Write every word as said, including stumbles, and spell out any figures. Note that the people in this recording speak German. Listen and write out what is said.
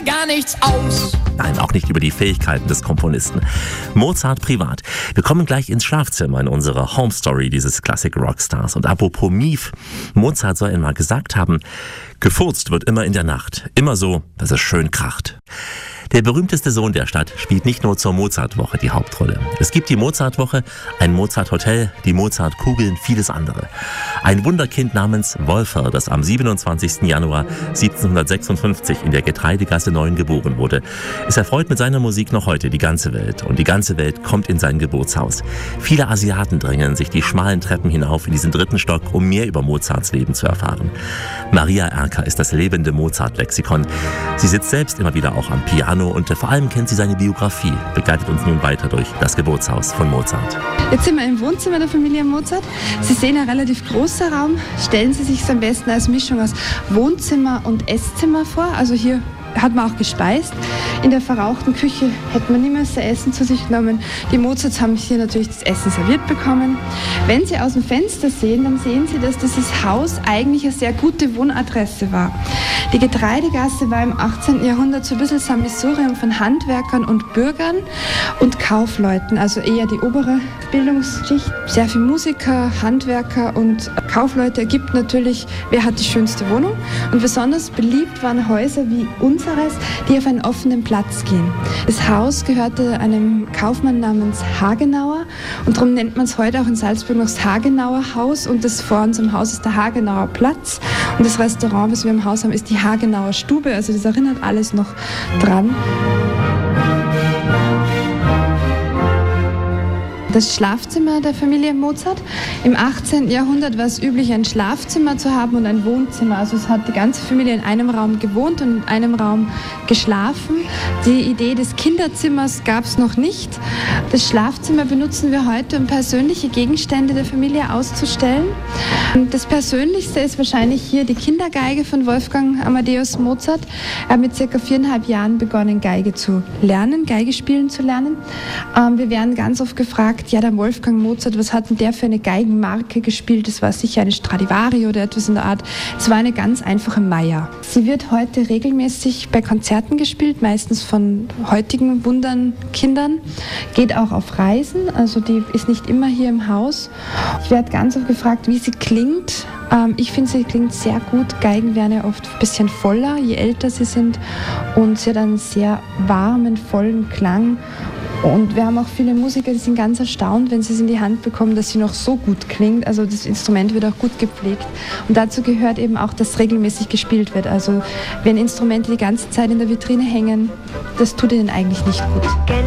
gar nichts aus. Nein, auch nicht über die Fähigkeiten des Komponisten. Mozart privat. Wir kommen gleich ins Schlafzimmer in unsere Home Story dieses Classic Rockstars. Und apropos Mief, Mozart soll einmal gesagt haben, gefurzt wird immer in der Nacht. Immer so, dass es schön kracht. Der berühmteste Sohn der Stadt spielt nicht nur zur Mozartwoche die Hauptrolle. Es gibt die Mozartwoche, ein Mozarthotel, die Mozartkugeln, vieles andere. Ein Wunderkind namens Wolfer, das am siebenundzwanzigsten Januar siebzehnhundertsechsundfünfzig in der Getreidegasse neun geboren wurde. Es erfreut mit seiner Musik noch heute die ganze Welt. Und die ganze Welt kommt in sein Geburtshaus. Viele Asiaten drängen sich die schmalen Treppen hinauf in diesen dritten Stock, um mehr über Mozarts Leben zu erfahren. Maria Erker ist das lebende Mozart-Lexikon. Sie sitzt selbst immer wieder auch am Piano und vor allem kennt sie seine Biografie, begleitet uns nun weiter durch das Geburtshaus von Mozart. Jetzt sind wir im Wohnzimmer der Familie Mozart. Sie sehen ein relativ großer Raum. Stellen Sie sich es am besten als Mischung aus Wohnzimmer und Esszimmer vor. Also hier hat man auch gespeist. In der verrauchten Küche hätte man niemals das Essen zu sich genommen. Die Mozarts haben hier natürlich das Essen serviert bekommen. Wenn Sie aus dem Fenster sehen, dann sehen Sie, dass dieses Haus eigentlich eine sehr gute Wohnadresse war. Die Getreidegasse war im achtzehnten Jahrhundert so ein bisschen Sammelsurium von Handwerkern und Bürgern und Kaufleuten, also eher die obere Bildungsschicht. Sehr viele Musiker, Handwerker und Kaufleute ergibt natürlich, wer hat die schönste Wohnung. Und besonders beliebt waren Häuser wie unseres, die auf einen offenen Platz gehen. Das Haus gehörte einem Kaufmann namens Hagenauer und darum nennt man es heute auch in Salzburg noch das Hagenauer Haus und das vor unserem Haus ist der Hagenauer Platz und das Restaurant, was wir im Haus haben, ist die Hagenauer Stube, also das erinnert alles noch dran. Das Schlafzimmer der Familie Mozart. Im achtzehnten Jahrhundert war es üblich, ein Schlafzimmer zu haben und ein Wohnzimmer. Also es hat die ganze Familie in einem Raum gewohnt und in einem Raum geschlafen. Die Idee des Kinderzimmers gab es noch nicht. Das Schlafzimmer benutzen wir heute, um persönliche Gegenstände der Familie auszustellen. Das Persönlichste ist wahrscheinlich hier die Kindergeige von Wolfgang Amadeus Mozart. Er hat mit circa viereinhalb Jahren begonnen, Geige zu lernen, Geige spielen zu lernen. Wir werden ganz oft gefragt, ja, der Wolfgang Mozart, was hat denn der für eine Geigenmarke gespielt? Das war sicher eine Stradivari oder etwas in der Art. Es war eine ganz einfache Meyer. Sie wird heute regelmäßig bei Konzerten gespielt, meistens von heutigen Wundernkindern. Geht auch auf Reisen, also die ist nicht immer hier im Haus. Ich werde ganz oft gefragt, wie sie klingt. Ähm, ich finde, sie klingt sehr gut. Geigen werden ja oft ein bisschen voller, je älter sie sind. Und sie hat einen sehr warmen, vollen Klang. Und wir haben auch viele Musiker, die sind ganz erstaunt, wenn sie es in die Hand bekommen, dass sie noch so gut klingt. Also das Instrument wird auch gut gepflegt. Und dazu gehört eben auch, dass regelmäßig gespielt wird. Also wenn Instrumente die ganze Zeit in der Vitrine hängen, das tut ihnen eigentlich nicht gut.